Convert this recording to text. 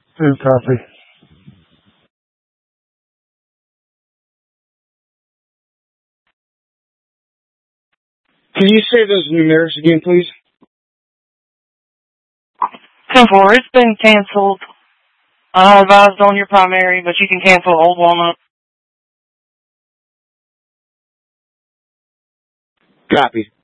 Copy. Can you say those numerics again, please? 10-4, it's been canceled. Advised on your primary, but you can cancel Old Walnut. Copy.